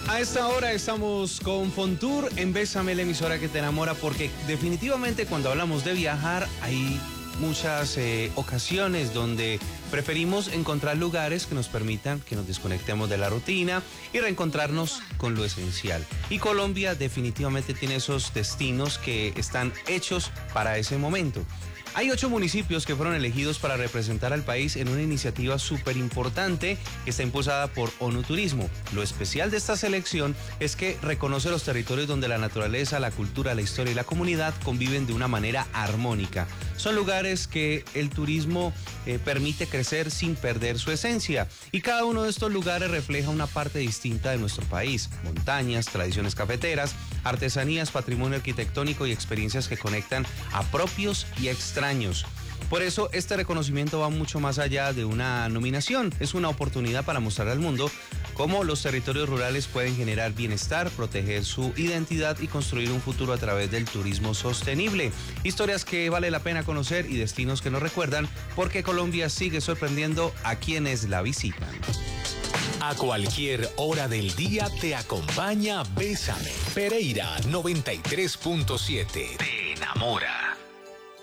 A esta hora estamos con Fontour en Bésame, la emisora que te enamora, porque definitivamente cuando hablamos de viajar hay muchas ocasiones donde preferimos encontrar lugares que nos permitan que nos desconectemos de la rutina y reencontrarnos con lo esencial. Y Colombia definitivamente tiene esos destinos que están hechos para ese momento. Hay 8 municipios que fueron elegidos para representar al país en una iniciativa súper importante que está impulsada por ONU Turismo. Lo especial de esta selección es que reconoce los territorios donde la naturaleza, la cultura, la historia y la comunidad conviven de una manera armónica. Son lugares que el turismo permite crecer sin perder su esencia. Y cada uno de estos lugares refleja una parte distinta de nuestro país. Montañas, tradiciones cafeteras, artesanías, patrimonio arquitectónico y experiencias que conectan a propios y extraños. Por eso este reconocimiento va mucho más allá de una nominación. Es una oportunidad para mostrar al mundo cómo los territorios rurales pueden generar bienestar, proteger su identidad y construir un futuro a través del turismo sostenible. Historias que vale la pena conocer y destinos que nos recuerdan porque Colombia sigue sorprendiendo a quienes la visitan. A cualquier hora del día te acompaña Bésame. Pereira 93.7. Te enamora.